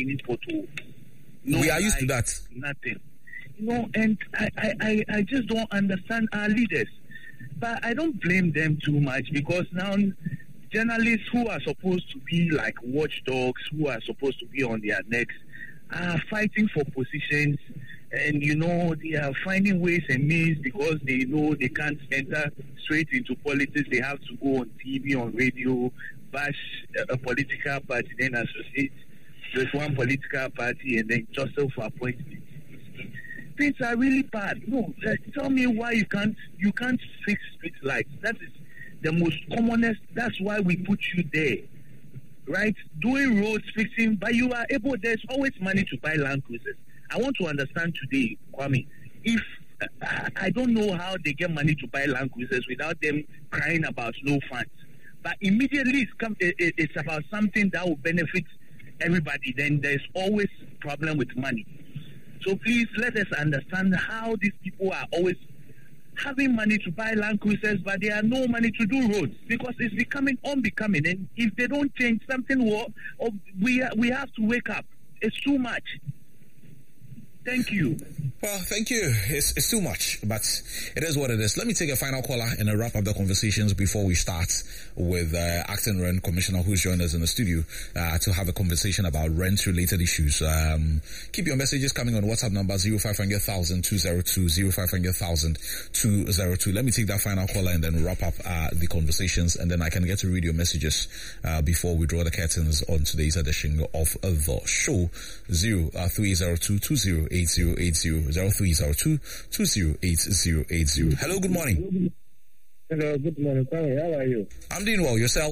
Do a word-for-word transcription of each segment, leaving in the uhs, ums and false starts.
any photo. No, we are used to that. Nothing. You know, and I, I, I, I just don't understand our leaders. But I don't blame them too much, because now journalists who are supposed to be like watchdogs, who are supposed to be on their necks, are fighting for positions. And, you know, they are finding ways and means, because they know they can't enter straight into politics. They have to go on T V, on radio, bash a political party, then associate with one political party, and then jostle for appointment. Things are really bad. No, uh, tell me why you can't you can't fix street lights. That is the most commonest. That's why we put you there, right? Doing roads, fixing, but you are able. There's always money to buy land cruisers. I want to understand today, Kwame, if uh, I don't know how they get money to buy land cruisers without them crying about no funds. But immediately it's, come, it, it's about something that will benefit everybody. Then there's always problem with money. So please let us understand how these people are always having money to buy land cruisers, but they have no money to do roads, because it's becoming unbecoming. And if they don't change something, will, we we have to wake up. It's too much. Thank you. Well, thank you. It's, it's too much, but it is what it is. Let me take a final caller and wrap up the conversations before we start with uh, Acting Rent Commissioner, who's joined us in the studio uh, to have a conversation about rent-related issues. Um, keep your messages coming on WhatsApp number zero five hundred thousand two zero two zero five hundred thousand two zero two. Let me take that final caller and then wrap up uh, the conversations, and then I can get to read your messages uh, before we draw the curtains on today's edition of the show. zero three zero two two zero eight zero eight zero zero three zero two two zero eight zero eight zero. Hello, good morning. Hello, good morning. How are you? I'm doing well. Yourself?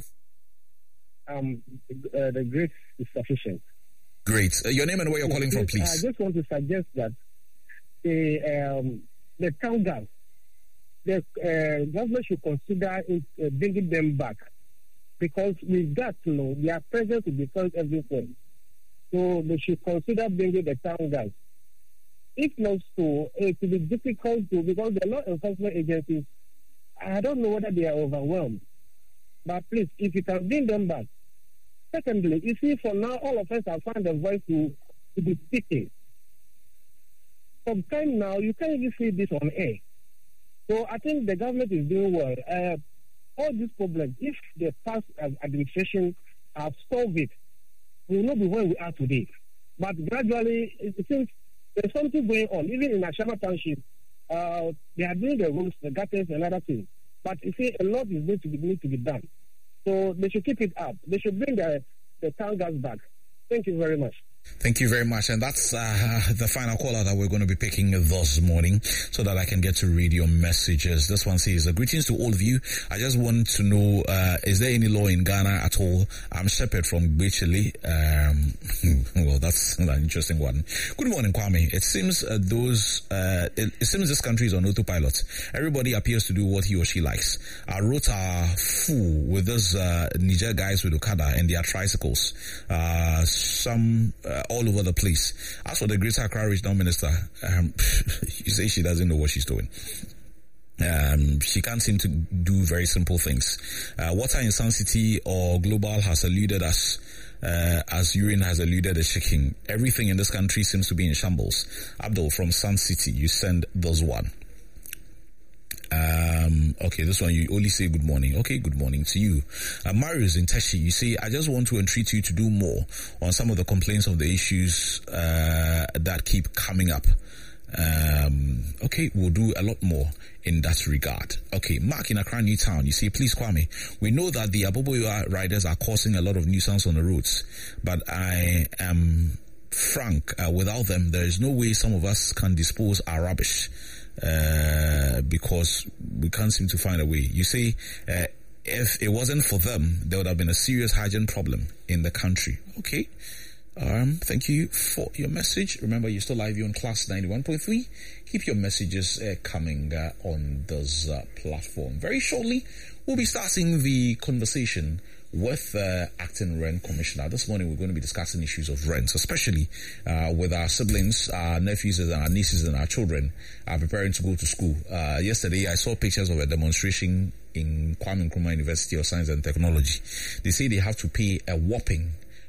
Um, uh, the grace is sufficient. Great. Uh, your name and where you're calling from, please. I just want to suggest that the um, the town gas, the uh, government should consider it, uh, bringing them back, because with that, you know, their presence will be felt everywhere. So they should consider bringing the town gas. If not so, it will be difficult to, because the law enforcement agencies, I don't know whether they are overwhelmed. But please, if you can bring them back. Secondly, you see, for now, all of us have found a voice to, to be speaking. Sometimes now, you can't even see this on air. So I think the government is doing well. Uh, all these problems, if the past administration have solved it, we will not be where we are today. But gradually, it seems there's something going on. Even in Ashama Township, uh, they are doing the roads, the gutters, and other things. But you see, a lot is need to be, need to be done. So they should keep it up. They should bring the, the town gas back. Thank you very much. Thank you very much. And that's uh, the final caller that we're going to be picking this morning so that I can get to read your messages. This one says, greetings to all of you. I just want to know, uh, is there any law in Ghana at all? I'm Shepherd from Bechele. Um, well, that's an interesting one. Good morning, Kwame. It seems uh, those, uh, it, it seems this country is on autopilot. Everybody appears to do what he or she likes. Our roads are full with those uh, Niger guys with Okada and their tricycles. Uh, some, uh, all over the place. As for the Greater Accra Regional Minister, um, you say she doesn't know what she's doing. Um, she can't seem to do very simple things. Uh, water in Sun City or Global has eluded us, uh, as urine has eluded the shaking. Everything in this country seems to be in shambles. Abdul from Sun City, you send those one. Um, okay, this one you only say good morning. Okay, good morning to you. Uh, Marius in Teshi, you say, I just want to entreat you to do more on some of the complaints of the issues uh, that keep coming up. Um, okay, we'll do a lot more in that regard. Okay, Mark in Accra New Town, you say, please Kwame, we know that the Aboboya riders are causing a lot of nuisance on the roads, but I am frank, uh, without them, there is no way some of us can dispose our rubbish. Uh, because we can't seem to find a way. You say, uh, if it wasn't for them, there would have been a serious hygiene problem in the country. Okay. Um, thank you for your message. Remember, you're still live here on Class ninety-one point three. Keep your messages uh, coming uh, on this uh, platform. Very shortly, we'll be starting the conversation with uh, Acting Rent Commissioner. This morning we're going to be discussing issues of rents, especially uh, with our siblings, our nephews and our nieces and our children are preparing to go to school. Uh, yesterday I saw pictures of a demonstration in Kwame Nkrumah University of Science and Technology. They say they have to pay a whopping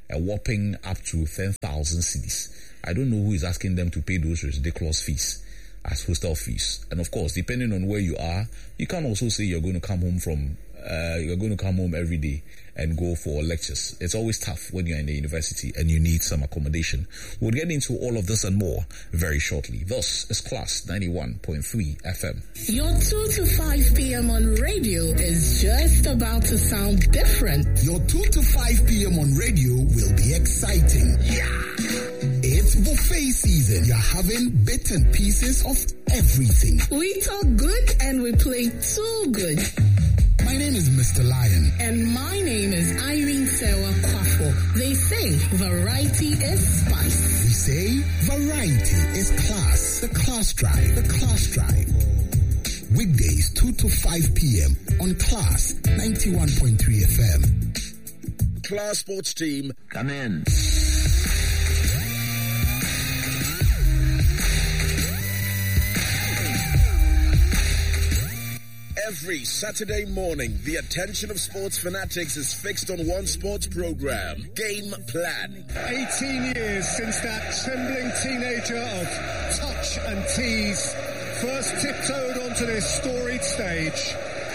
a whopping up to ten thousand cedis. I don't know who is asking them to pay those ridiculous fees as hostel fees. And of course, depending on where you are, you can also say you're going to come home from, uh, you're going to come home every day and go for lectures. It's always tough when you're in the university and you need some accommodation. We'll get into all of this and more very shortly. This is Class ninety-one point three F M. Your two to five p.m. on radio is just about to sound different. Your two to five p.m. on radio will be exciting. Yeah! It's buffet season. You're having bits and pieces of everything. We talk good and we play too good. My name is Mister Lion. And my name is Irene Sewa Kwafo. They say variety is spice. We say variety is class. The Class Drive. The Class Drive. Weekdays two to five p.m. on Class ninety-one point three F M. Class Sports Team, come in. Every Saturday morning, the attention of sports fanatics is fixed on one sports program, Game Plan. eighteen years since that trembling teenager of touch and tease first tiptoed onto this storied stage,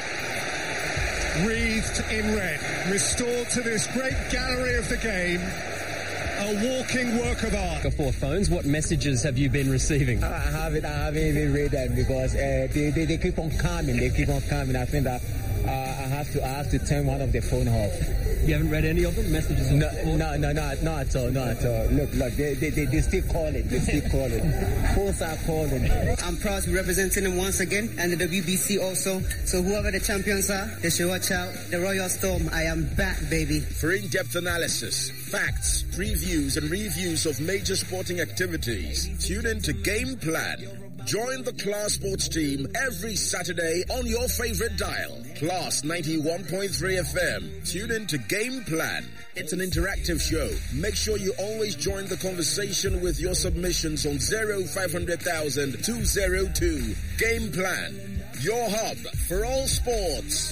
wreathed in red, restored to this great gallery of the game, a walking work of art. For phones, what messages have you been receiving? I haven't, I haven't even read them because uh, they, they, they keep on coming. They keep on coming. I think that uh, I have to I have to turn one of the phone off. You haven't read any of them? Messages? No, no, no, no, not at all, not at all. Look, look, they, they, they, they still calling. They still calling. Phones are calling. I'm proud to be representing them once again, and the W B C also. So whoever the champions are, they should watch out. The Royal Storm, I am back, baby. For in-depth analysis, facts, previews, and reviews of major sporting activities, tune in to Game Plan. Join the Class Sports Team every Saturday on your favorite dial. Class ninety-one point three F M. Tune in to Game Plan. It's an interactive show. Make sure you always join the conversation with your submissions on zero five hundred thousand two oh two. Game Plan. Your hub for all sports.